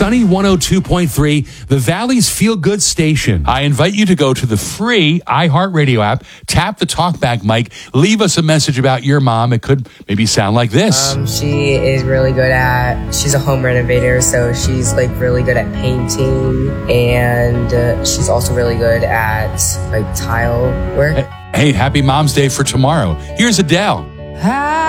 Sunny 102.3, the Valley's feel-good station. I invite you to go to the free iHeartRadio app, tap the talkback mic, leave us a message about your mom. It could maybe sound like this. She is really good she's a home renovator, so she's like really good at painting, and she's also really good at like tile work. Hey, happy Mom's Day for tomorrow. Here's Adele.